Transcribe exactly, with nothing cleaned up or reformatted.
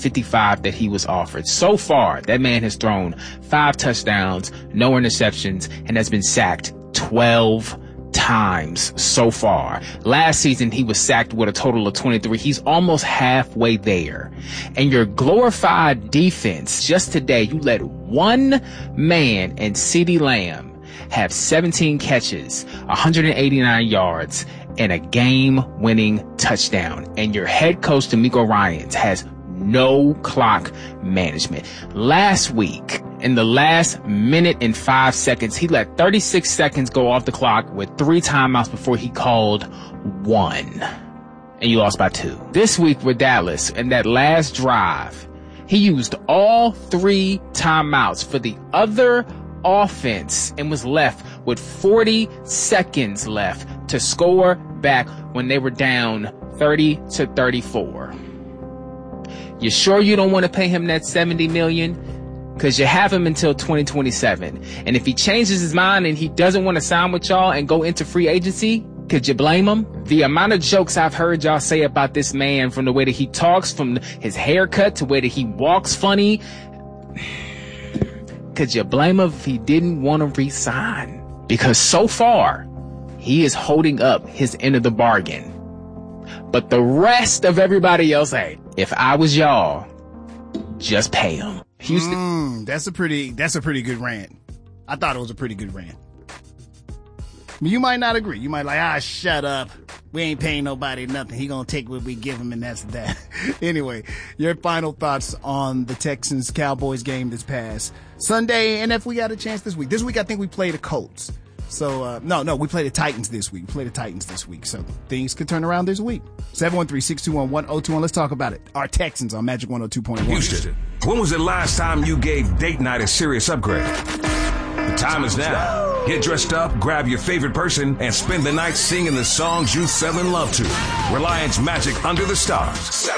fifty-five that he was offered. So far, that man has thrown five touchdowns, no interceptions, and has been sacked twelve times so far. Last season, he was sacked with a total of twenty-three. He's almost halfway there. And your glorified defense, just today, you let one man and CeeDee Lamb have seventeen catches, one hundred eighty-nine yards, and a game-winning touchdown. And your head coach, DeMeco Ryans, has no clock management. Last week, in the last minute and five seconds, he let thirty-six seconds go off the clock with three timeouts before he called one. And you lost by two. This week with Dallas, in that last drive, he used all three timeouts for the other offense and was left with forty seconds left to score back when they were down thirty to thirty-four. You sure you don't want to pay him that seventy million dollars? Because you have him until twenty twenty-seven. And if he changes his mind and he doesn't want to sign with y'all and go into free agency, could you blame him? The amount of jokes I've heard y'all say about this man, from the way that he talks, from his haircut to the way that he walks funny, could you blame him if he didn't want to re-sign? Because so far, he is holding up his end of the bargain. But the rest of everybody else, hey, if I was y'all, just pay him. Houston. Mm, that's a pretty, that's a pretty good rant. I thought it was a pretty good rant. I mean, you might not agree. You might like, ah, shut up. We ain't paying nobody nothing. He gonna take what we give him, and that's that. Anyway, your final thoughts on the Texans-Cowboys game this past Sunday, and if we got a chance this week. This week, I think we play the Colts. So, uh, no, no, we play the Titans this week. We play the Titans this week. So things could turn around this week. seven one three, six two one, one oh two one. Let's talk about it. Our Texans on Magic one oh two point one. Houston, when was the last time you gave date night a serious upgrade? The time is now. Get dressed up, grab your favorite person, and spend the night singing the songs you fell in love to. Reliance Magic Under the Stars.